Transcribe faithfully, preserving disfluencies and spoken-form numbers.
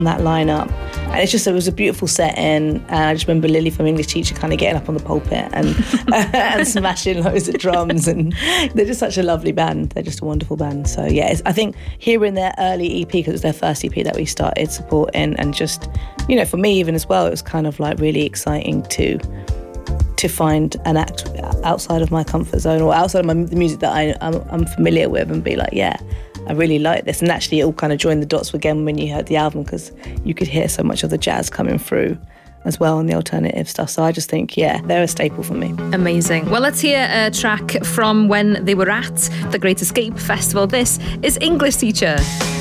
that lineup. And it's just, it was a beautiful setting. And I just remember Lily from English Teacher kind of getting up on the pulpit and and smashing loads of drums. And they're just such a lovely band. They're just a wonderful band. So yeah, it's, I think hearing their early E P, because it was their first E P that we started supporting, and just, you know, for me even as well, it was kind of like really exciting to to find an act outside of my comfort zone, or outside of my, the music that I, I'm, I'm familiar with, and be like, yeah, I really like this. And actually it all kind of joined the dots again when you heard the album, because you could hear so much of the jazz coming through as well, and the alternative stuff. So I just think, yeah, they're a staple for me. Amazing. Well, let's hear a track from when they were at the Great Escape Festival. This is English Teacher.